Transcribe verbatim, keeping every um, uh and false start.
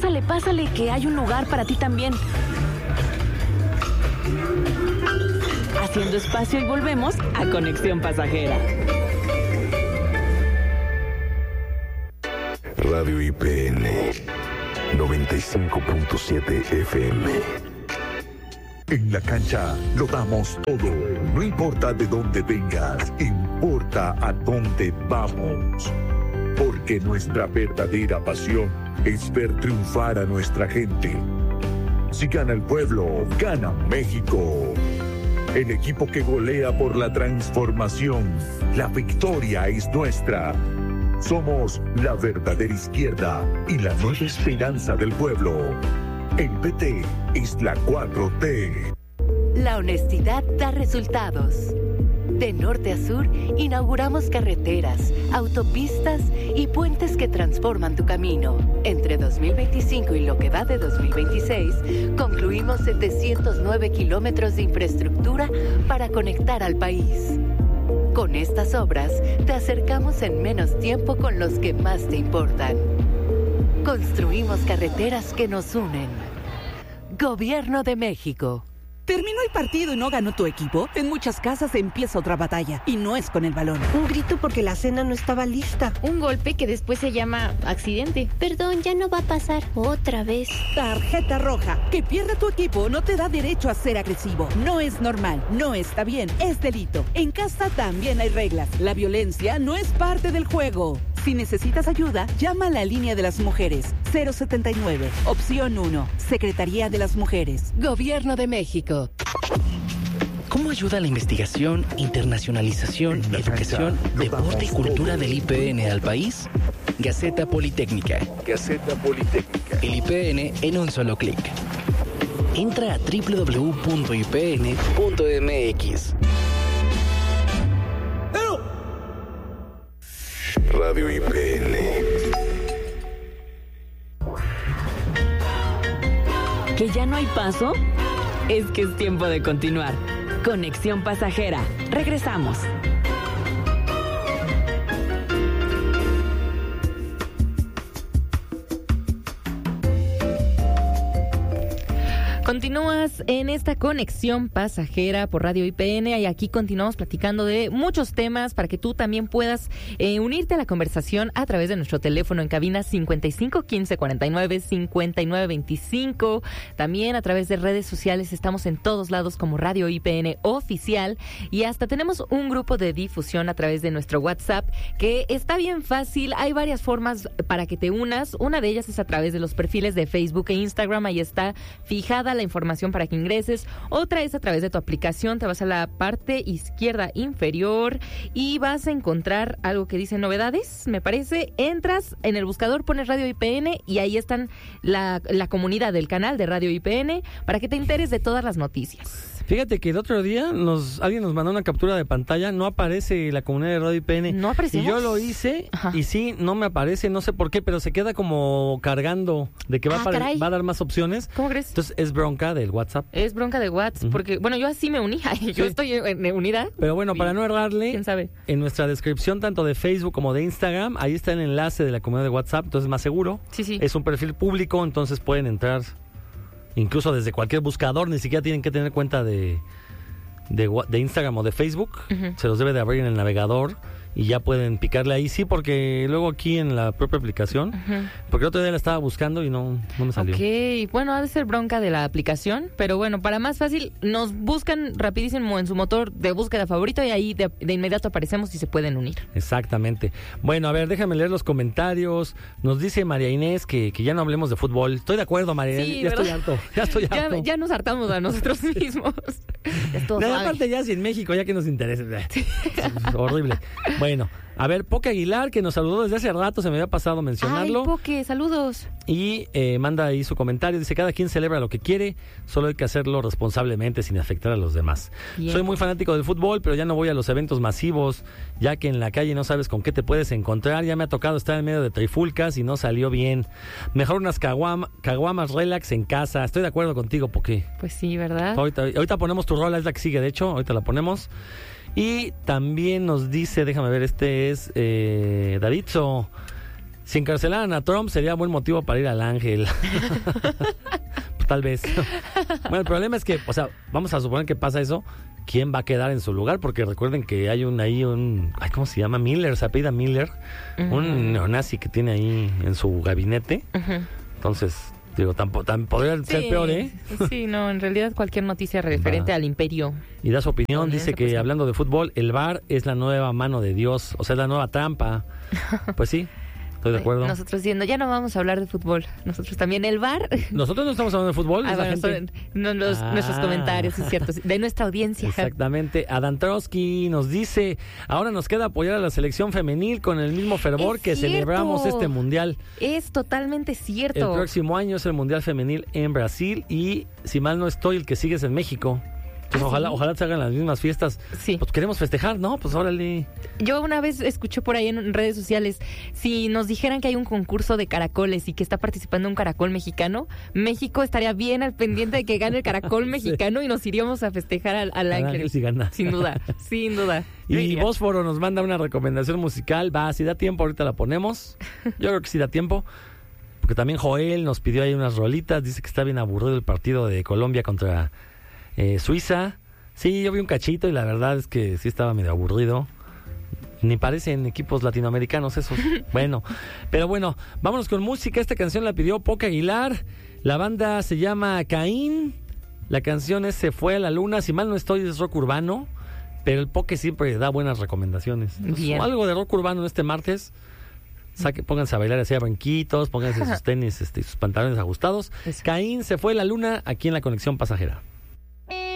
Pásale, pásale, que hay un lugar para ti también. Haciendo espacio y volvemos a Conexión Pasajera. Radio I P N noventa y cinco punto siete F M. En la cancha lo damos todo. No importa de dónde vengas, importa a dónde vamos. Porque nuestra verdadera pasión es ver triunfar a nuestra gente. Si gana el pueblo, gana México. El equipo que golea por la transformación. La victoria es nuestra. Somos la verdadera izquierda y la nueva esperanza del pueblo. El P T es la cuatro T. La honestidad da resultados. De norte a sur, inauguramos carreteras, autopistas y puentes que transforman tu camino. Entre dos mil veinticinco y lo que va de dos mil veintiséis, concluimos setecientos nueve kilómetros de infraestructura para conectar al país. Con estas obras, te acercamos en menos tiempo con los que más te importan. Construimos carreteras que nos unen. Gobierno de México. ¿Terminó el partido y no ganó tu equipo? En muchas casas empieza otra batalla, y no es con el balón. Un grito porque la cena no estaba lista. Un golpe que después se llama accidente. Perdón, ya no va a pasar otra vez. Tarjeta roja. Que pierda tu equipo no te da derecho a ser agresivo. No es normal, no está bien, es delito. En casa también hay reglas. La violencia no es parte del juego. Si necesitas ayuda, llama a la línea de las mujeres. cero setenta y nueve, opción uno, Secretaría de las Mujeres. Gobierno de México. ¿Cómo ayuda la investigación, internacionalización, educación, deporte y cultura del I P N al país? Gaceta Politécnica. Gaceta Politécnica. El I P N en un solo clic. Entra a doble u doble u doble u punto i p n punto m x. Radio I P N. ¿Que ya no hay paso? Es que es tiempo de continuar. Conexión Pasajera. Regresamos. Continúas en esta conexión pasajera por Radio I P N y aquí continuamos platicando de muchos temas para que tú también puedas eh, unirte a la conversación a través de nuestro teléfono en cabina cincuenta y cinco quince cuarenta y nueve cincuenta y nueve veinticinco. También a través de redes sociales estamos en todos lados como Radio I P N Oficial y hasta tenemos un grupo de difusión a través de nuestro WhatsApp que está bien fácil. Hay varias formas para que te unas. Una de ellas es a través de los perfiles de Facebook e Instagram. Ahí está fijada la información para que ingreses. Otra es a través de tu aplicación. Te vas a la parte izquierda inferior y vas a encontrar algo que dice novedades, me parece. Entras en el buscador, pones Radio I P N y ahí están la, la comunidad del canal de Radio I P N para que te enteres de todas las noticias. Fíjate que el otro día nos alguien nos mandó una captura de pantalla, no aparece la comunidad de Radio I P N. ¿No aparecemos? Y yo lo hice. Ajá. Y sí, no me aparece, no sé por qué, pero se queda como cargando de que va, ah, a, pare- va a dar más opciones. ¿Cómo crees? Entonces es bronca del WhatsApp. Es bronca de WhatsApp, uh-huh. Porque, bueno, yo así me uní, yo sí. estoy unida. Pero bueno, para no errarle, ¿quién sabe? En nuestra descripción tanto de Facebook como de Instagram, ahí está el enlace de la comunidad de WhatsApp, entonces es más seguro. Sí, sí. Es un perfil público, entonces pueden entrar incluso desde cualquier buscador, ni siquiera tienen que tener cuenta de... De, de Instagram o de Facebook, uh-huh. Se los debe de abrir en el navegador y ya pueden picarle ahí, sí, porque luego aquí en la propia aplicación, uh-huh. Porque el otro día la estaba buscando y no, no me salió. Ok, bueno, ha de ser bronca de la aplicación, pero bueno, para más fácil, nos buscan rapidísimo en su motor de búsqueda favorito y ahí de, de inmediato aparecemos y se pueden unir. Exactamente. Bueno, a ver, déjame leer los comentarios. Nos dice María Inés que, que ya no hablemos de fútbol. Estoy de acuerdo, María Inés, sí, ya ¿verdad? estoy harto, ya estoy harto. Ya, ya nos hartamos a nosotros mismos. Es todo no, aparte ya si en México, ya que nos interesa. Sí. Es horrible. Bueno, a ver, Poque Aguilar, que nos saludó desde hace rato, se me había pasado mencionarlo. Ay, Poque, saludos. Y eh, manda ahí su comentario, dice, cada quien celebra lo que quiere, solo hay que hacerlo responsablemente sin afectar a los demás. Bien. Soy muy fanático del fútbol, pero ya no voy a los eventos masivos, ya que en la calle no sabes con qué te puedes encontrar, ya me ha tocado estar en medio de trifulcas y no salió bien. Mejor unas caguam, caguamas relax en casa, estoy de acuerdo contigo, Poque. Pues sí, ¿verdad? Ahorita, ahorita ponemos tu rola, es la que sigue, de hecho, ahorita la ponemos. Y también nos dice, déjame ver, este es eh, Daritzo, Si encarcelaran a Trump sería buen motivo para ir al Ángel. Tal vez. Bueno, el problema es que, o sea, vamos a suponer que pasa eso, ¿quién va a quedar en su lugar? Porque recuerden que hay un ahí un, ay, ¿cómo se llama? Miller, se apellida Miller, uh-huh. un neonazi que tiene ahí en su gabinete. Uh-huh. Entonces, digo, tampoco tan, podría sí, ser peor, ¿eh? Sí, no, en realidad cualquier noticia referente va. al imperio. Y da su opinión, dice que hablando de fútbol, el V A R es la nueva mano de Dios, o sea, es la nueva trampa. Pues sí. Estoy de acuerdo. Nosotros diciendo, ya no vamos a hablar de fútbol. Nosotros también, el V A R. Nosotros no estamos hablando de fútbol. Ah, bueno, son, no, los, ah. Nuestros comentarios, es cierto. De nuestra audiencia. Exactamente. Adán Trotsky nos dice, ahora nos queda apoyar a la selección femenil con el mismo fervor es que cierto. celebramos este mundial. Es totalmente cierto. El próximo año es el mundial femenil en Brasil y, si mal no estoy, el que sigue es en México. Pues ojalá, ¿sí? ojalá se hagan las mismas fiestas. Sí. Pues queremos festejar, ¿no? Pues órale. Yo una vez escuché por ahí en redes sociales, si nos dijeran que hay un concurso de caracoles y que está participando un caracol mexicano, México estaría bien al pendiente de que gane el caracol mexicano sí. y nos iríamos a festejar al, al Ángel. Ángel si gana. Sin duda, sin duda. Y Bósforo nos manda una recomendación musical. Va, si da tiempo, ahorita la ponemos. Yo creo que sí da tiempo. Porque también Joel nos pidió ahí unas rolitas. Dice que está bien aburrido el partido de Colombia contra... Eh, Suiza, sí, yo vi un cachito y la verdad es que sí estaba medio aburrido. Ni parecen equipos latinoamericanos esos. Bueno, pero bueno, vámonos con música. Esta canción la pidió Poca Aguilar. La banda se llama Caín. La canción es Se Fue a la Luna. Si mal no estoy, es rock urbano. Pero el Poque siempre da buenas recomendaciones. Bien. Algo de rock urbano este martes. Saque, pónganse a bailar así a banquitos, pónganse sus tenis este, y sus pantalones ajustados. Eso. Caín, Se Fue a la Luna, aquí en La Conexión Pasajera.